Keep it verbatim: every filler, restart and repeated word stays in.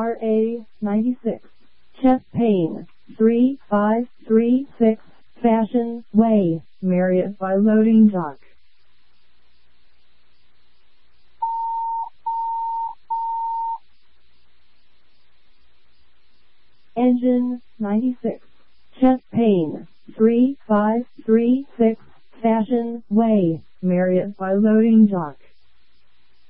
R A ninety-six, chest pain, three five three six, Fashion Way, Marriott by loading dock. Engine ninety-six, chest pain, three five three six, Fashion Way, Marriott by loading dock.